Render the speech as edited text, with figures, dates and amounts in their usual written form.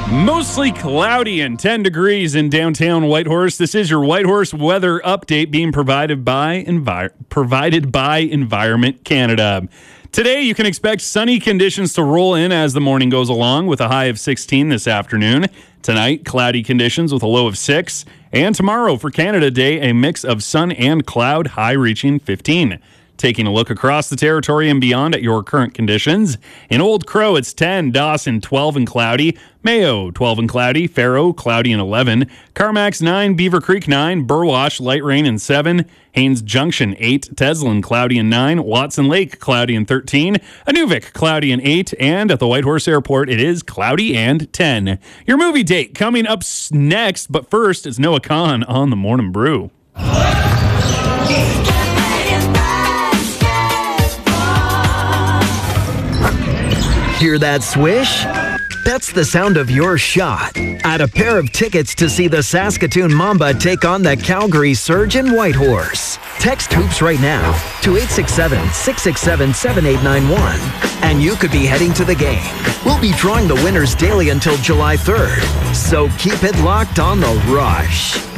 Mostly cloudy and 10 degrees in downtown Whitehorse. This is your Whitehorse weather update being provided by Environment Canada. Today, you can expect sunny conditions to roll in as the morning goes along with a high of 16 this afternoon. Tonight, cloudy conditions with a low of 6. And tomorrow for Canada Day, a mix of sun and cloud, high reaching 15. Taking a look across the territory and beyond at your current conditions. In Old Crow, it's 10. Dawson, 12 and cloudy. Mayo, 12 and cloudy. Faro, cloudy and 11. Carmax, 9. Beaver Creek, 9. Burwash, light rain and 7. Haines Junction, 8. Teslin, cloudy and 9. Watson Lake, cloudy and 13. Inuvik, cloudy and 8. And at the Whitehorse Airport, it is cloudy and 10. Your movie date coming up next, but first, it's Noah Kahn on the Morning Brew. Hear that swish? That's the sound of your shot at a pair of tickets to see the Saskatoon Mamba take on the Calgary Surge in Whitehorse. Text HOOPS right now to 867-667-7891 and you could be heading to the game. We'll be drawing the winners daily until July 3rd, so keep it locked on The Rush.